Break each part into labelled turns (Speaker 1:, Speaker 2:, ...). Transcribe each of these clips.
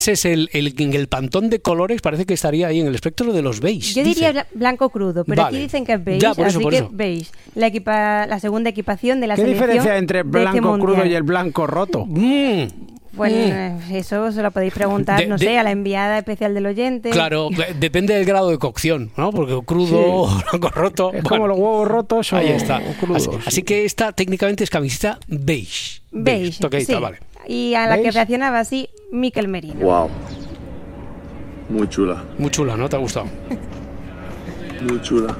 Speaker 1: es el pantón de colores, parece que estaría ahí en el espectro de los beige.
Speaker 2: Yo diría blanco crudo, pero aquí dicen que es beige,
Speaker 1: ya, por eso.
Speaker 2: beige. La segunda equipación de la
Speaker 3: selección. ¿Qué diferencia entre blanco crudo y el blanco roto?
Speaker 2: Pues eso se lo podéis preguntar, no sé, a la enviada especial del oyente.
Speaker 1: Claro, depende del grado de cocción, ¿no? Porque crudo o blanco roto...
Speaker 3: Es como los huevos rotos
Speaker 1: ahí está.
Speaker 3: O crudos.
Speaker 1: Así que esta técnicamente es camiseta beige.
Speaker 2: Beige, sí.
Speaker 1: Vale.
Speaker 2: Y a la que reaccionaba así, Mikel Merino.
Speaker 4: Wow. Muy chula.
Speaker 1: Muy chula, ¿no? ¿Te ha gustado?
Speaker 4: Muy chula.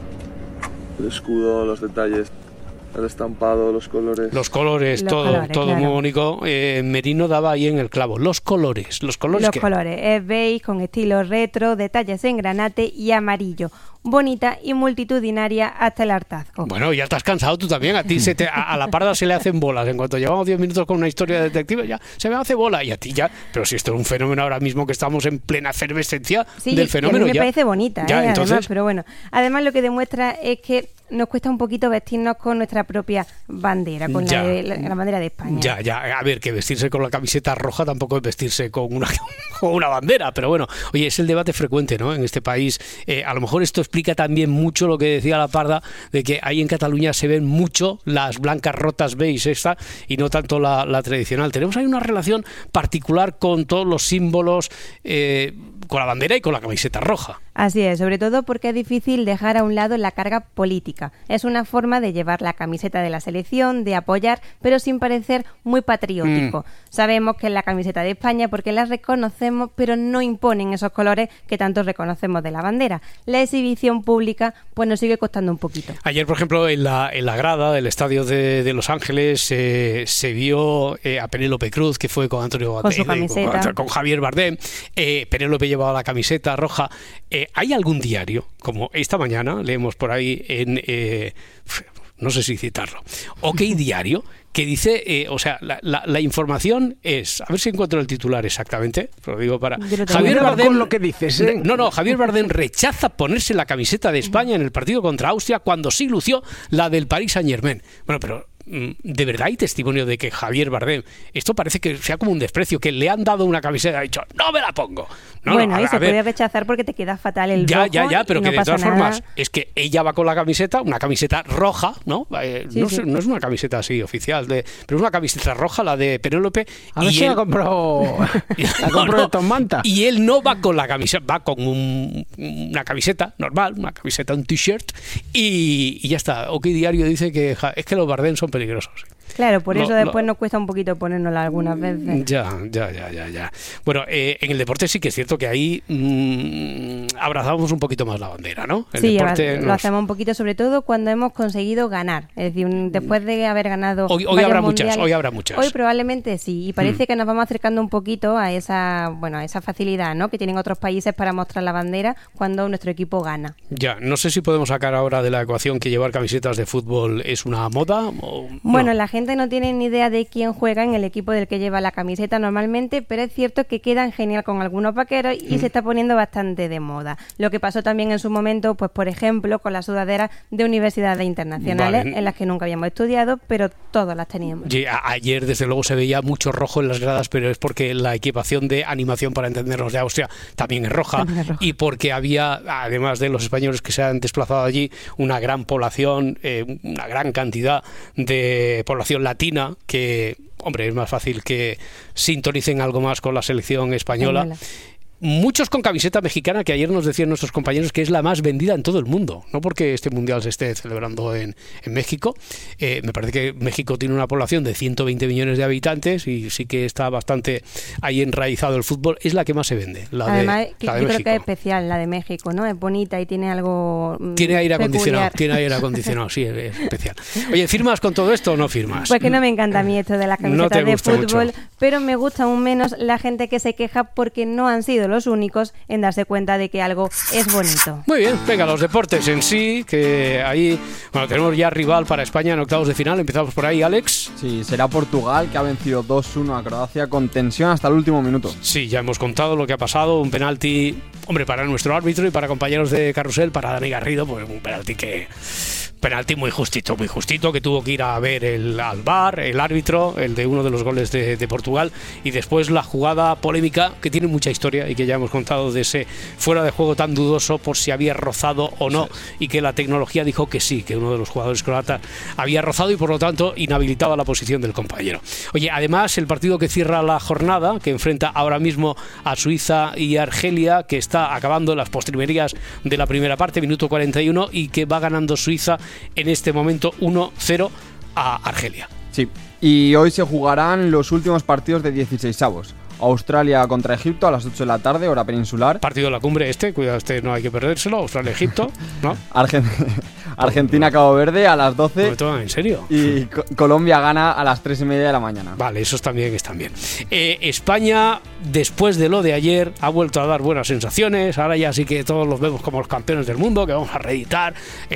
Speaker 4: El escudo, los detalles, el estampado, los colores.
Speaker 1: Los colores, todo claro. Muy bonito. Merino daba ahí en el clavo. Los colores. ¿Los colores qué?
Speaker 2: Es beige, con estilo retro, detalles en granate y amarillo. Bonita y multitudinaria hasta el hartazgo.
Speaker 1: Bueno, ya estás cansado tú también. A ti a la parda se le hacen bolas. En cuanto llevamos 10 minutos con una historia de detective, ya se me hace bola. Y a ti ya. Pero si esto es un fenómeno ahora mismo que estamos en plena efervescencia del fenómeno.
Speaker 2: Sí, me parece bonita,
Speaker 1: entonces...
Speaker 2: además, pero bueno. Además, lo que demuestra es que nos cuesta un poquito vestirnos con nuestra propia bandera, con la bandera de España.
Speaker 1: A ver, que vestirse con la camiseta roja tampoco es vestirse con una bandera, pero bueno, oye, es el debate frecuente, ¿no? En este país, a lo mejor esto explica también mucho lo que decía la Parda, de que ahí en Cataluña se ven mucho las blancas rotas beige y no tanto la tradicional. Tenemos ahí una relación particular con todos los símbolos, con la bandera y con la camiseta roja.
Speaker 2: Así es, sobre todo porque es difícil dejar a un lado la carga política. Es una forma de llevar la camiseta de la selección, de apoyar, pero sin parecer muy patriótico. Sabemos que es la camiseta de España porque la reconocemos, pero no imponen esos colores que tanto reconocemos de la bandera. La exhibición pública pues nos sigue costando un poquito.
Speaker 1: Ayer, por ejemplo, en la grada del estadio de Los Ángeles se vio a Penélope Cruz, que fue con Antonio Gatell, con Javier Bardem. Penélope llevaba la camiseta roja. ¿Hay algún diario, como esta mañana leemos por ahí en, no sé si citarlo, OK Diario, que dice, la información es, a ver si encuentro el titular exactamente, lo digo para...
Speaker 3: Javier Bardem, lo que dices, ¿eh?
Speaker 1: Javier Bardem rechaza ponerse la camiseta de España en el partido contra Austria cuando sí lució la del Paris Saint-Germain. Bueno, pero... ¿de verdad hay testimonio de que Javier Bardem, esto parece que sea como un desprecio, que le han dado una camiseta y ha dicho, no me la pongo?
Speaker 2: Se puede rechazar porque te queda fatal el rojo.
Speaker 1: Pero que
Speaker 2: no
Speaker 1: de todas
Speaker 2: nada.
Speaker 1: formas, es que ella va con la camiseta, una camiseta roja, ¿no? No es una camiseta así oficial, pero es una camiseta roja, la de Penélope.
Speaker 3: A ver si la compró de Tom Manta.
Speaker 1: Y él no va con la camiseta, va con una camiseta normal, un t-shirt, y ya está. OK Diario dice que es que los Bardem son peligrosos.
Speaker 2: Claro, por eso después nos cuesta un poquito ponérnosla algunas veces.
Speaker 1: Ya. Bueno, en el deporte sí que es cierto que ahí abrazamos un poquito más la bandera, ¿no?
Speaker 2: Lo hacemos un poquito, sobre todo cuando hemos conseguido ganar. Es decir, después de haber ganado
Speaker 1: hoy habrá muchas.
Speaker 2: Hoy probablemente sí, y parece que nos vamos acercando un poquito a esa facilidad, ¿no?, que tienen otros países para mostrar la bandera cuando nuestro equipo gana.
Speaker 1: Ya, no sé si podemos sacar ahora de la ecuación que llevar camisetas de fútbol es una moda o...
Speaker 2: Bueno, la gente no tiene ni idea de quién juega en el equipo del que lleva la camiseta normalmente, pero es cierto que quedan genial con algunos vaqueros y se está poniendo bastante de moda. Lo que pasó también en su momento, pues por ejemplo, con las sudaderas de universidades internacionales, en las que nunca habíamos estudiado, pero todas las teníamos.
Speaker 1: Sí, ayer desde luego se veía mucho rojo en las gradas, pero es porque la equipación de animación, para entendernos, de Austria también es roja, y porque había, además de los españoles que se han desplazado allí, una gran población, una gran cantidad de población latina que, hombre, es más fácil que sintonicen algo más con la selección española. Muchos con camiseta mexicana, que ayer nos decían nuestros compañeros que es la más vendida en todo el mundo, no porque este mundial se esté celebrando en México. Me parece que México tiene una población de 120 millones de habitantes y sí que está bastante ahí enraizado el fútbol. Es la que más se vende,
Speaker 2: Además,
Speaker 1: de
Speaker 2: yo
Speaker 1: México.
Speaker 2: Creo que es especial la de México, ¿no? Es bonita y tiene algo
Speaker 1: Tiene aire
Speaker 2: peculiar.
Speaker 1: acondicionado, sí, es especial. Oye, ¿firmas con todo esto o no firmas?
Speaker 2: Pues que no me encanta a mí esto de las camisetas de fútbol,
Speaker 1: mucho.
Speaker 2: Pero me gusta aún menos la gente que se queja porque no han sido los únicos en darse cuenta de que algo es bonito.
Speaker 1: Muy bien, venga, los deportes en sí, que ahí, tenemos ya rival para España en octavos de final. Empezamos por ahí, Alex.
Speaker 5: Sí, será Portugal, que ha vencido 2-1 a Croacia con tensión hasta el último minuto.
Speaker 1: Sí, ya hemos contado lo que ha pasado, un penalti, hombre, para nuestro árbitro y para compañeros de carrusel, para Dani Garrido, pues un penalti que... Penalti muy justito, que tuvo que ir a ver al VAR, el árbitro, el de uno de los goles de Portugal, y después la jugada polémica, que tiene mucha historia y que ya hemos contado, de ese fuera de juego tan dudoso por si había rozado o no, y que la tecnología dijo que sí, que uno de los jugadores croatas había rozado y por lo tanto inhabilitaba la posición del compañero. Oye, además el partido que cierra la jornada, que enfrenta ahora mismo a Suiza y Argelia, que está acabando las postrimerías de la primera parte, minuto 41, y que va ganando Suiza en este momento 1-0 a Argelia.
Speaker 5: Sí, y hoy se jugarán los últimos partidos de 16avos. Australia contra Egipto a las 8 de la tarde, hora peninsular.
Speaker 1: Partido de la cumbre cuidado, no hay que perdérselo. Australia-Egipto, ¿no?
Speaker 5: Argentina-Cabo Verde a las 12.
Speaker 1: No, ¿en serio?
Speaker 5: Y Colombia gana a las 3:30 de la mañana.
Speaker 1: Vale, esos también están bien. España, después de lo de ayer, ha vuelto a dar buenas sensaciones. Ahora ya sí que todos los vemos como los campeones del mundo, que vamos a reeditar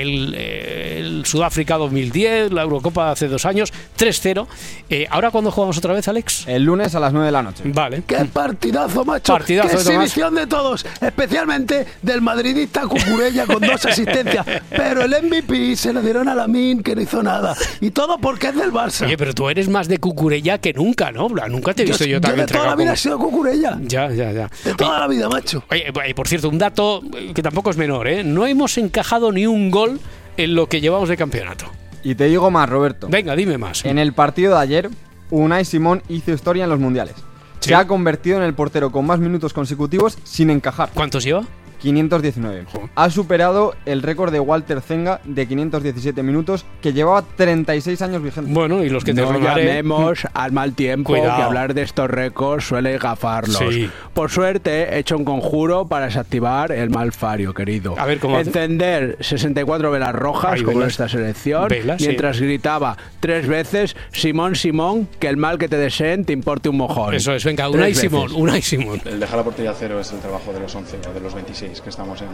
Speaker 1: el Sudáfrica 2010, la Eurocopa de hace 2 años, 3-0. ¿Ahora cuándo jugamos otra vez, Alex?
Speaker 5: El lunes a las 9 de la noche.
Speaker 1: Vale.
Speaker 3: ¡Qué partidazo, macho!
Speaker 1: Partidazo,
Speaker 3: ¡Qué
Speaker 1: de Tomás.
Speaker 3: exhibición de todos! Especialmente del madridista Cucurella con 2 asistencias. Pero el MVP se lo dieron a Lamine, que no hizo nada. Y todo porque es del Barça.
Speaker 1: Oye, pero tú eres más de Cucurella que nunca, ¿no? Nunca te he visto yo tan
Speaker 3: de toda la vida
Speaker 1: como...
Speaker 3: he sido Cucurella.
Speaker 1: Ya.
Speaker 3: De toda la vida, macho.
Speaker 1: Oye, por cierto, un dato que tampoco es menor, ¿eh? No hemos encajado ni un gol en lo que llevamos de campeonato.
Speaker 5: Y te digo más, Roberto.
Speaker 1: Venga, dime más.
Speaker 5: En el partido de ayer, Unai Simón hizo historia en los mundiales.
Speaker 1: ¿Sí?
Speaker 5: Se ha convertido en el portero con más minutos consecutivos sin encajar.
Speaker 1: ¿Cuántos lleva?
Speaker 5: 519. Ha superado el récord de Walter Zenga de 517 minutos, que llevaba 36 años vigente.
Speaker 1: Bueno, y los que te
Speaker 3: No
Speaker 1: robaré...
Speaker 3: llamemos al mal tiempo,
Speaker 1: Cuidado.
Speaker 3: que hablar de estos récords suele gafarlos.
Speaker 1: Sí.
Speaker 3: Por suerte, he hecho un conjuro para desactivar el mal fario, querido.
Speaker 1: A ver, ¿cómo hace?
Speaker 3: Encender 64 velas rojas,
Speaker 1: Ay,
Speaker 3: como
Speaker 1: velas.
Speaker 3: esta selección,
Speaker 1: Velas, sí.
Speaker 3: mientras gritaba 3 veces: Simón, Simón, que el mal que te deseen te importe un mojón.
Speaker 1: Eso es, venga,
Speaker 3: 3
Speaker 1: Unai
Speaker 3: veces.
Speaker 1: Simón, Unai Simón.
Speaker 6: El dejar la portería a cero es el trabajo de los 11 o de los 26 que estamos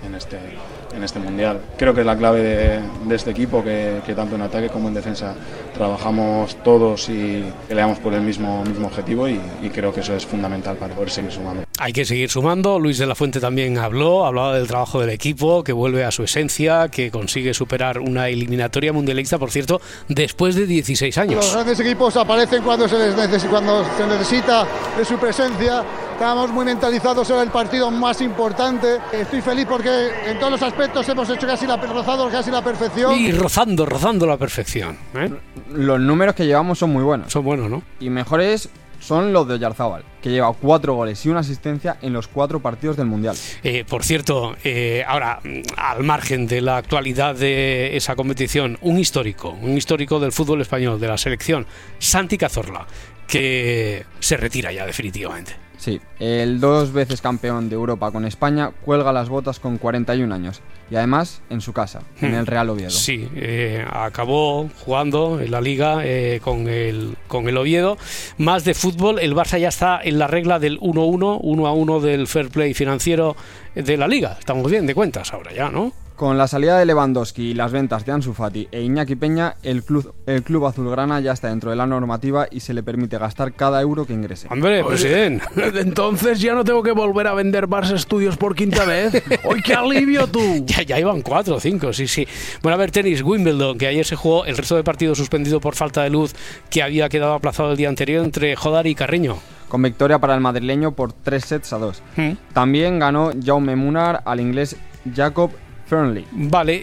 Speaker 6: en este mundial. Creo que es la clave de este equipo, que tanto en ataque como en defensa trabajamos todos y peleamos por el mismo objetivo, y creo que eso es fundamental para poder seguir sumando.
Speaker 1: Hay que seguir sumando. Luis de la Fuente también hablaba del trabajo del equipo, que vuelve a su esencia, que consigue superar una eliminatoria mundialista, por cierto, después de 16 años.
Speaker 7: Los grandes equipos aparecen cuando se necesita de su presencia. Estamos muy mentalizados en el partido más importante. Estoy feliz porque en todos los aspectos hemos hecho rozado casi la perfección.
Speaker 1: Y rozando la perfección, ¿eh?
Speaker 5: Los números que llevamos son muy buenos.
Speaker 1: Son buenos, ¿no?
Speaker 5: Y mejores son los de Oyarzábal, que lleva 4 goles y 1 asistencia en los 4 partidos del Mundial.
Speaker 1: Por cierto, ahora, al margen de la actualidad de esa competición, un histórico del fútbol español, de la selección, Santi Cazorla, que se retira ya definitivamente.
Speaker 5: Sí, el 2 veces campeón de Europa con España cuelga las botas con 41 años. Y además en su casa, en el Real Oviedo.
Speaker 1: Sí, acabó jugando en la Liga con el Oviedo. Más de fútbol, el Barça ya está en la regla del 1-1 del fair play financiero de la Liga. Estamos bien de cuentas ahora ya, ¿no?
Speaker 5: Con la salida de Lewandowski y las ventas de Ansu Fati e Iñaki Peña, el club azulgrana ya está dentro de la normativa y se le permite gastar cada euro que ingrese.
Speaker 1: Hombre, presidente.
Speaker 3: Entonces ya no tengo que volver a vender Barça Studios por 5ª vez. ¡Ay, qué alivio tú!
Speaker 1: Ya iban 4 o 5, sí. Bueno, a ver, tenis, Wimbledon, que ayer se jugó, el resto de partidos suspendido por falta de luz, que había quedado aplazado el día anterior entre Jodar y Carreño.
Speaker 5: Con victoria para el madrileño por 3-2. También ganó Jaume Munar al inglés Jacob Fernley.
Speaker 1: Vale,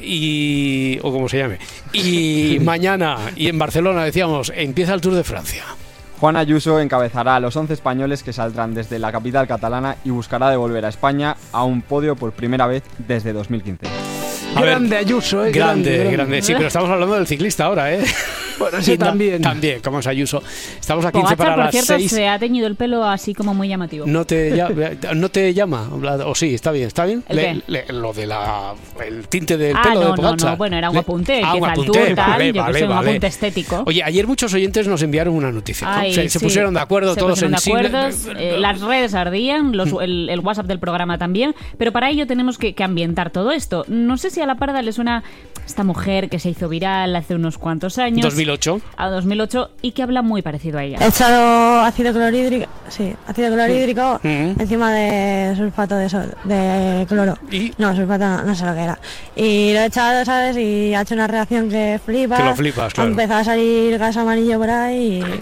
Speaker 1: o como se llame. Y mañana, y en Barcelona, decíamos, empieza el Tour de Francia.
Speaker 5: Juan Ayuso encabezará a los 11 españoles que saldrán desde la capital catalana y buscará devolver a España a un podio por primera vez desde 2015.
Speaker 3: Grande Ayuso,
Speaker 1: grande. Sí, pero estamos hablando del ciclista ahora, ¿eh?
Speaker 3: Bueno, sí, también.
Speaker 1: También, como es Ayuso. Estamos a 15 para
Speaker 8: por
Speaker 1: las
Speaker 8: cierto,
Speaker 1: 6.
Speaker 8: se ha teñido el pelo así como muy llamativo.
Speaker 1: ¿No te llama? ¿O sí? ¿Está bien?
Speaker 8: ¿El
Speaker 1: Lo de el tinte del pelo de Pogačar.
Speaker 8: No, bueno, era un apunte. Empieza
Speaker 1: un
Speaker 8: el
Speaker 1: apunte,
Speaker 8: Tour, tal,
Speaker 1: vale,
Speaker 8: yo que sé, un apunte estético.
Speaker 1: Oye, ayer muchos oyentes nos enviaron una noticia, ¿no?
Speaker 8: Ay,
Speaker 1: Se pusieron de acuerdo, todos sensibles.
Speaker 8: Las redes ardían, el WhatsApp del programa también, pero para ello tenemos que ambientar todo esto. No sé si a la parda le suena esta mujer que se hizo viral hace unos cuantos años.
Speaker 1: 2008. 2008.
Speaker 8: A 2008 y que habla muy parecido a ella.
Speaker 9: He echado ácido clorhídrico, encima de sulfato de cloro.
Speaker 1: ¿Y?
Speaker 9: No, sulfato no sé lo que era. Y lo he echado, ¿sabes? Y ha hecho una reacción que flipas.
Speaker 1: Que lo flipas, claro.
Speaker 9: Ha empezado a salir gas amarillo por ahí y...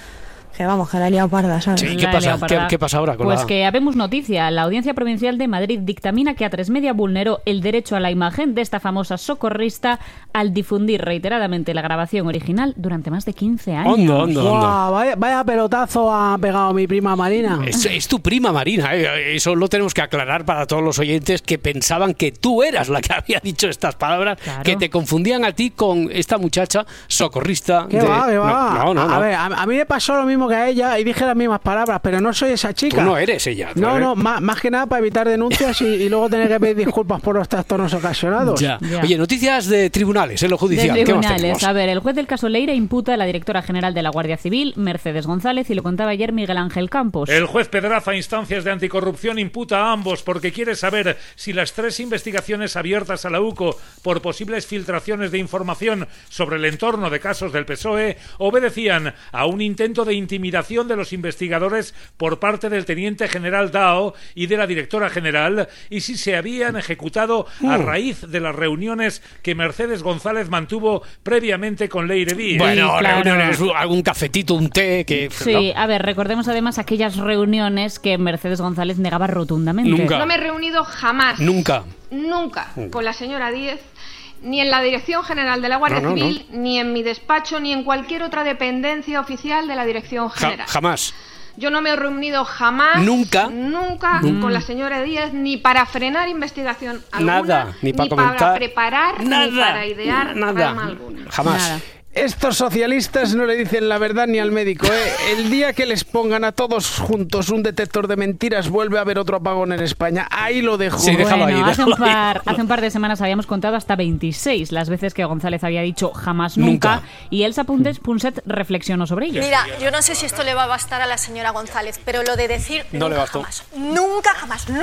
Speaker 9: Que vamos, que la he liado parda, ¿sabes?
Speaker 1: Sí, ¿qué pasa ahora con
Speaker 8: Pues que habemos noticia. La Audiencia Provincial de Madrid dictamina que A3 Media vulneró el derecho a la imagen de esta famosa socorrista al difundir reiteradamente la grabación original durante más de 15 años.
Speaker 3: Wow, vaya pelotazo ha pegado mi prima Marina.
Speaker 1: Es tu prima Marina, eso lo tenemos que aclarar para todos los oyentes que pensaban que tú eras la que había dicho estas palabras, claro. Que te confundían a ti con esta muchacha socorrista.
Speaker 3: ¿Qué va? No. A ver, a mí me pasó lo mismo que a ella y dije las mismas palabras, pero no soy esa chica.
Speaker 1: Tú no eres ella.
Speaker 3: No, más que nada para evitar denuncias y luego tener que pedir disculpas por los trastornos ocasionados.
Speaker 1: Ya. Oye, noticias de tribunales, en lo judicial.
Speaker 8: De tribunales. A ver, el juez del caso Leira imputa a la directora general de la Guardia Civil, Mercedes González, y lo contaba ayer Miguel Ángel Campos.
Speaker 10: El juez Pedraza a instancias de anticorrupción imputa a ambos porque quiere saber si las 3 investigaciones abiertas a la UCO por posibles filtraciones de información sobre el entorno de casos del PSOE obedecían a un intento de intimidación de los investigadores por parte del teniente general Dao y de la directora general, y si se habían ejecutado a raíz de las reuniones que Mercedes González mantuvo previamente con Leire Díez.
Speaker 1: Bueno, claro. Reuniones, algún cafetito, un té que...
Speaker 8: Sí, ¿no? A ver, recordemos además aquellas reuniones que Mercedes González negaba rotundamente.
Speaker 1: Nunca.
Speaker 11: No me he reunido jamás.
Speaker 1: Nunca
Speaker 11: Con la señora Díez, ni en la Dirección General de la Guardia Civil, ni en mi despacho, ni en cualquier otra dependencia oficial de la Dirección General.
Speaker 1: Jamás.
Speaker 11: Yo no me he reunido jamás,
Speaker 1: nunca
Speaker 11: con la señora Díez, ni para frenar investigación alguna,
Speaker 1: ni para
Speaker 11: preparar,
Speaker 1: nada,
Speaker 11: ni para idear trama alguna.
Speaker 1: Jamás.
Speaker 8: Nada.
Speaker 3: Estos socialistas no le dicen la verdad ni al médico, ¿eh? El día que les pongan a todos juntos un detector de mentiras, vuelve a haber otro apagón en España. Ahí lo dejo.
Speaker 1: Sí, déjalo ahí.
Speaker 8: Hace un par de semanas habíamos contado hasta 26 las veces que González había dicho jamás nunca. Y Elsa Punset reflexionó sobre ello.
Speaker 12: Mira, yo no sé si esto le va a bastar a la señora González, pero lo de decir
Speaker 1: no le bastó.
Speaker 12: Nunca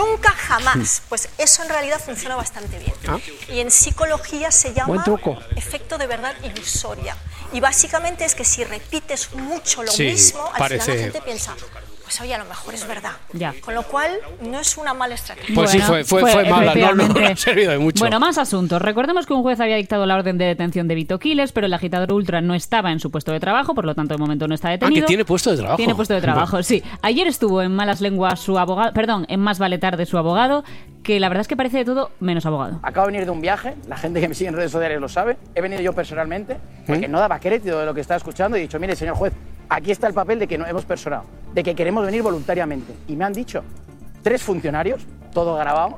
Speaker 12: jamás, pues eso en realidad funciona bastante bien. Y en psicología se llama efecto de verdad ilusoria. Y básicamente es que si repites mucho lo mismo, al final la gente piensa, pues oye, a lo mejor es verdad.
Speaker 8: Ya.
Speaker 12: Con lo cual, no es una mala estrategia.
Speaker 1: Pues
Speaker 8: bueno,
Speaker 1: sí, fue mala, no ha servido de mucho.
Speaker 8: Bueno, más asuntos. Recordemos que un juez había dictado la orden de detención de Vito Quiles, pero el agitador ultra no estaba en su puesto de trabajo, por lo tanto, de momento no está detenido.
Speaker 1: ¿Que tiene puesto de trabajo?
Speaker 8: Tiene puesto de trabajo, sí. Ayer estuvo en malas lenguas su abogado, en más vale tarde su abogado, que la verdad es que parece de todo menos abogado.
Speaker 13: Acabo de venir de un viaje, la gente que me sigue en redes sociales lo sabe. He venido yo personalmente, porque no daba crédito de lo que estaba escuchando, y he dicho, mire, señor juez, aquí está el papel de que no hemos personado, de que queremos venir voluntariamente. Y me han dicho 3 funcionarios, todo grabado,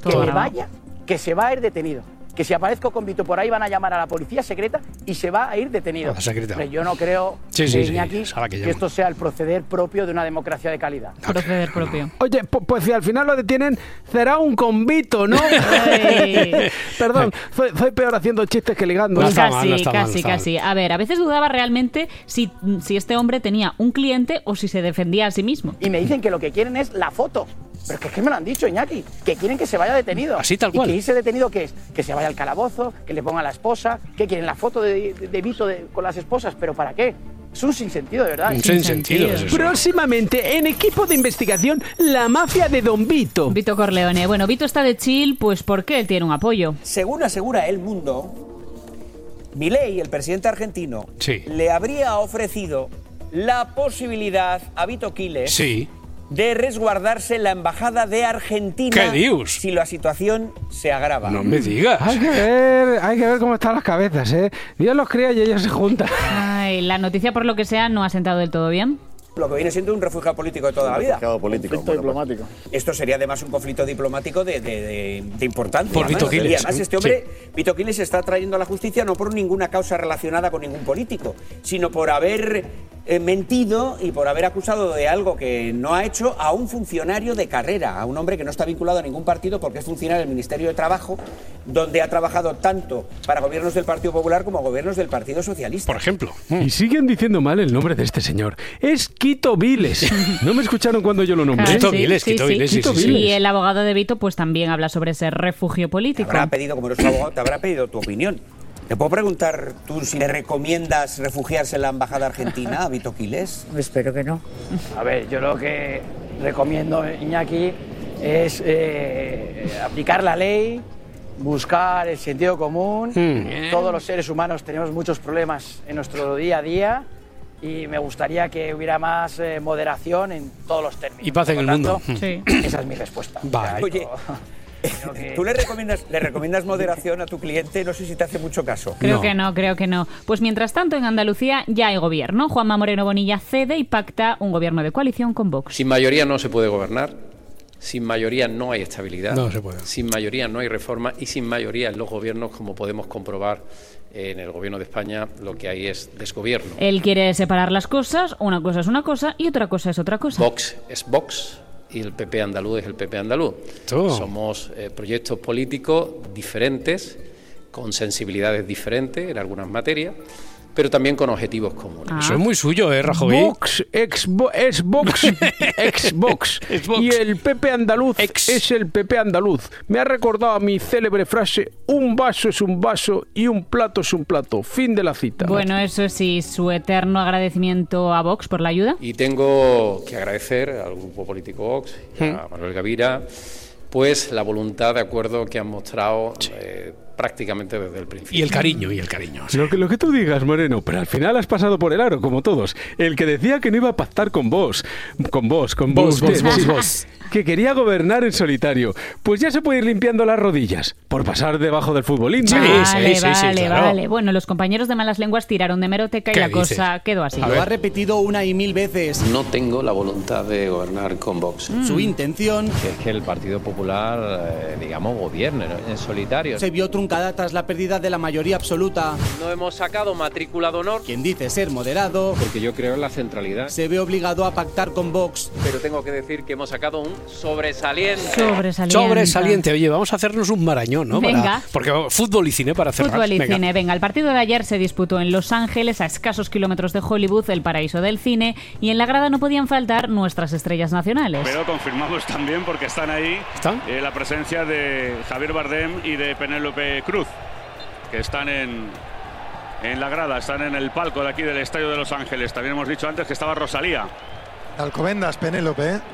Speaker 13: que se va a ir detenido. Que si aparezco con Vito por ahí van a llamar a la policía secreta y se va a ir detenido. Pero yo no creo, Iñaki, que esto sea el proceder propio de una democracia de calidad.
Speaker 8: Proceder propio.
Speaker 3: Oye, pues si al final lo detienen, será un convito, ¿no? Perdón, soy peor haciendo chistes que ligando.
Speaker 8: Pues casi. A ver, a veces dudaba realmente si este hombre tenía un cliente o si se defendía a sí mismo.
Speaker 13: Y me dicen que lo que quieren es la foto. Pero es que me lo han dicho, Iñaki, que quieren que se vaya detenido.
Speaker 1: Así tal cual.
Speaker 13: Y que irse detenido, ¿qué es? Que se vaya al calabozo, que le ponga a la esposa, que quieren la foto de Vito con las esposas, ¿pero para qué? Es un sinsentido, de verdad.
Speaker 1: Un sinsentido es eso.
Speaker 3: Próximamente, en equipo de investigación, la mafia de Don Vito.
Speaker 8: Vito Corleone. Bueno, Vito está de chill, pues porque él tiene un apoyo.
Speaker 14: Según asegura El Mundo, Milei, el presidente argentino, le habría ofrecido la posibilidad a Vito Quiles de resguardarse en la embajada de Argentina.
Speaker 1: ¿Qué dios?
Speaker 14: Si la situación se agrava.
Speaker 1: No me digas.
Speaker 3: Hay que ver cómo están las cabezas, ¿eh? Dios los cría y ellos se juntan.
Speaker 8: Ay, la noticia, por lo que sea, no ha sentado del todo bien.
Speaker 14: Lo que viene siendo un refugio político de toda la vida.
Speaker 4: Conflicto diplomático.
Speaker 14: Esto sería además un conflicto diplomático de importancia.
Speaker 1: Por Vito Quiles.
Speaker 14: Y además este hombre, Vito Quiles, se está trayendo a la justicia no por ninguna causa relacionada con ningún político, sino por haber mentido y por haber acusado de algo que no ha hecho a un funcionario de carrera, a un hombre que no está vinculado a ningún partido porque es funcionario del Ministerio de Trabajo, donde ha trabajado tanto para gobiernos del Partido Popular como gobiernos del Partido Socialista.
Speaker 1: Por ejemplo.
Speaker 3: Y siguen diciendo mal el nombre de este señor. Es Quito Viles. ¿No me escucharon cuando yo lo nombré?
Speaker 1: Quito Viles.
Speaker 8: Y el abogado de Vito pues también habla sobre ese refugio político.
Speaker 14: Te habrá pedido, como eres tu abogado, te habrá pedido tu opinión. ¿Te puedo preguntar tú si le recomiendas refugiarse en la embajada argentina a Vito Quiles?
Speaker 13: Espero que no. A ver, yo lo que recomiendo, Iñaki, es aplicar la ley, buscar el sentido común. Todos los seres humanos tenemos muchos problemas en nuestro día a día y me gustaría que hubiera más moderación en todos los términos.
Speaker 1: Y paz en el mundo.
Speaker 13: Sí. Esa es mi respuesta.
Speaker 1: Vale.
Speaker 14: Oye, ¿tú le recomiendas moderación a tu cliente? No sé si te hace mucho caso.
Speaker 8: Creo que no. Pues mientras tanto, en Andalucía ya hay gobierno. Juanma Moreno Bonilla cede y pacta un gobierno de coalición con Vox.
Speaker 15: Sin mayoría no se puede gobernar, sin mayoría no hay estabilidad,
Speaker 1: no se puede.
Speaker 15: Sin mayoría no hay reforma y sin mayoría en los gobiernos, como podemos comprobar en el gobierno de España, lo que hay es desgobierno.
Speaker 8: Él quiere separar las cosas, una cosa es una cosa y otra cosa es otra cosa.
Speaker 15: Vox es Vox y el PP andaluz es el PP andaluz. Somos proyectos políticos diferentes, con sensibilidades diferentes en algunas materias, pero también con objetivos comunes.
Speaker 1: Eso es muy suyo, Rajoy.
Speaker 16: Vox es Vox, ex-Vox. Y el PP andaluz es el PP andaluz. Me ha recordado a mi célebre frase: un vaso es un vaso y un plato es un plato. Fin de la cita.
Speaker 8: Bueno, eso sí, su eterno agradecimiento a Vox por la ayuda.
Speaker 15: Y tengo que agradecer al grupo político Vox y a Manuel Gavira, pues la voluntad de acuerdo que han mostrado prácticamente desde el principio.
Speaker 1: Y el cariño.
Speaker 16: Sí. Lo que tú digas, Moreno, pero al final has pasado por el aro, como todos. El que decía que no iba a pactar con vos, que quería gobernar en solitario, pues ya se puede ir limpiando las rodillas por pasar debajo del futbolín.
Speaker 8: Vale. Bueno, los compañeros de malas lenguas tiraron de hemeroteca y la cosa quedó así.
Speaker 17: Lo ha repetido una y mil veces.
Speaker 15: No tengo la voluntad de gobernar con Vox.
Speaker 17: Su intención
Speaker 18: es que el Partido Popular, gobierne, ¿no?, en solitario.
Speaker 17: Se vio truncada tras la pérdida de la mayoría absoluta.
Speaker 18: No hemos sacado matrícula de honor.
Speaker 17: Quien dice ser moderado,
Speaker 15: porque yo creo en la centralidad,
Speaker 17: se ve obligado a pactar con Vox.
Speaker 18: Pero tengo que decir que hemos sacado un sobresaliente.
Speaker 1: Oye, vamos a hacernos un marañón, ¿no?
Speaker 8: Venga.
Speaker 1: Porque fútbol y cine para cerrar.
Speaker 8: Fútbol y cine. Venga, el partido de ayer se disputó en Los Ángeles, a escasos kilómetros de Hollywood, el paraíso del cine, y en la grada no podían faltar nuestras estrellas nacionales.
Speaker 19: Pero confirmamos también, porque están ahí, la presencia de Javier Bardem y de Penélope Cruz, que están en la grada, están en el palco de aquí del Estadio de Los Ángeles. También hemos dicho antes que estaba Rosalía.
Speaker 7: Alcobendas, Penélope, ¿eh?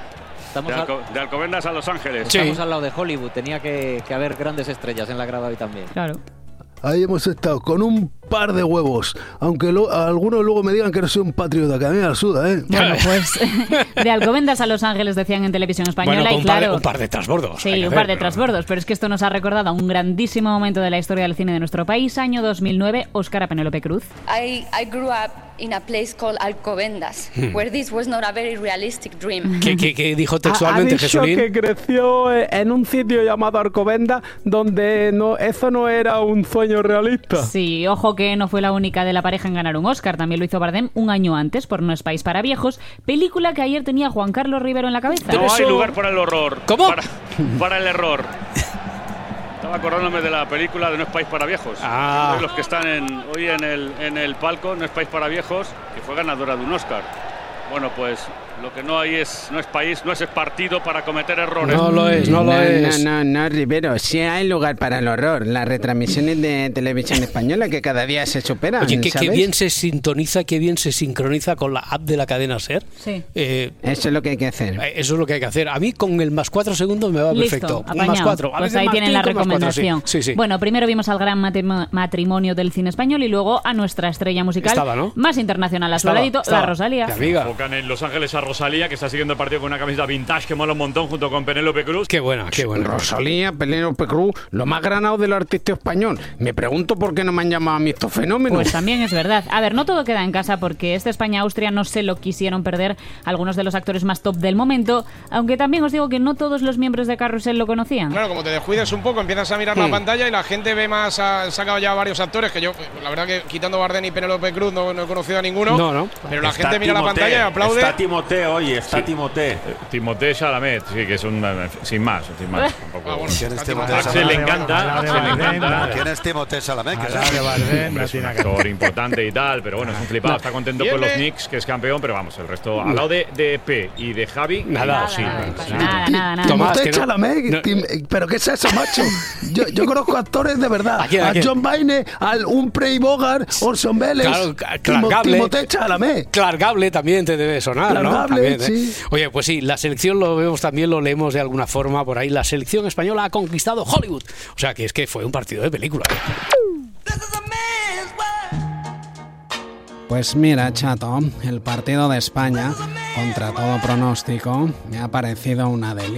Speaker 19: De Alcobendas a Los Ángeles.
Speaker 18: Estamos al lado de Hollywood, tenía que haber grandes estrellas en la grada hoy también.
Speaker 8: Claro.
Speaker 3: Ahí hemos estado con un par de huevos, aunque algunos luego me digan que no soy un patriota, que a mí me la suda, ¿eh?
Speaker 8: Bueno, pues de Alcobendas a Los Ángeles decían en Televisión Española.
Speaker 1: Bueno,
Speaker 8: y claro,
Speaker 1: un par de transbordos.
Speaker 8: Sí, un par de transbordos, pero es que esto nos ha recordado a un grandísimo momento de la historia del cine de nuestro país, año 2009, Óscar a Penélope Cruz.
Speaker 20: I grew up in a place called Alcobendas, where this was not a very realistic dream.
Speaker 1: ¿Qué dijo textualmente,
Speaker 16: ha dicho
Speaker 1: Jesulín?
Speaker 16: Que creció en un sitio llamado Alcobendas, donde eso no era un sueño realista.
Speaker 8: Sí, ojo que no fue la única de la pareja en ganar un Oscar, también lo hizo Bardem un año antes por No es país para viejos, película que ayer tenía Juan Carlos Rivero en la cabeza.
Speaker 19: No hay lugar para el horror.
Speaker 1: ¿Cómo?
Speaker 19: Para el error. Estaba acordándome de la película de No es país para viejos. Los que están hoy en el palco, No es país para viejos, que fue ganadora de un Oscar. Bueno, pues lo que no hay no es país, no es partido para cometer errores.
Speaker 1: No lo es.
Speaker 16: No, Rivero, sí hay lugar para el horror. Las retransmisiones de Televisión Española que cada día se superan.
Speaker 1: Oye, qué bien se sintoniza, qué bien se sincroniza con la app de la cadena SER.
Speaker 8: Sí.
Speaker 16: Eso es lo que hay que hacer.
Speaker 1: Eso es lo que hay que hacer. A mí con el más 4 segundos me va perfecto.
Speaker 8: Apañado.
Speaker 1: Más 4.
Speaker 8: Pues ahí tienen la recomendación.
Speaker 1: 4, sí.
Speaker 8: Bueno, primero vimos al gran matrimonio del cine español y luego a nuestra estrella musical más internacional a su ladito, la Rosalía.
Speaker 19: Enfocan en Los Ángeles a Rosalía, que está siguiendo el partido con una camiseta vintage que mola un montón, junto con Penélope Cruz.
Speaker 1: Qué buena.
Speaker 16: Rosalía, Penélope Cruz, lo más granado del artista español. Me pregunto por qué no me han llamado a mí estos fenómenos.
Speaker 8: Pues también es verdad. A ver, no todo queda en casa, porque este España-Austria no se lo quisieron perder algunos de los actores más top del momento, aunque también os digo que no todos los miembros de Carrusel lo conocían.
Speaker 21: Claro, como te descuides un poco, empiezas a mirar la pantalla y la gente ve más, han sacado ya varios actores, que yo, la verdad que quitando Bardem y Penélope Cruz no he conocido a ninguno.
Speaker 1: No.
Speaker 21: Pero la gente mira la pantalla y aplaude.
Speaker 22: Está Timothée
Speaker 2: Timoteo y está Timothée.
Speaker 22: Timothée Chalamet, sí, que es un... sin más. Tampoco.
Speaker 23: ¿Quién es Timothée
Speaker 22: Se le encanta.
Speaker 23: ¿Quién es Timothée Chalamet?
Speaker 22: Es un actor importante y tal, pero bueno, es un flipado. Está contento con los Knicks, que es campeón, pero vamos, el resto... Al lado de P y de Javi,
Speaker 8: nada.
Speaker 3: Timothée Chalamet, ¿pero qué es eso, macho? Yo conozco actores de verdad. ¿A John Wayne, un Prey Bogart, Orson Welles, Timothée Chalamet.
Speaker 1: Clark Gable también te debe sonar,
Speaker 3: Clark
Speaker 1: ¿no?
Speaker 3: Gable,
Speaker 1: También,
Speaker 3: sí.
Speaker 1: Oye, pues sí, la selección lo vemos también, lo leemos de alguna forma por ahí. La selección española ha conquistado Hollywood. O sea, que es que fue un partido de película.
Speaker 24: Pues mira, chato, el partido de España, contra todo pronóstico, me ha parecido una delicia.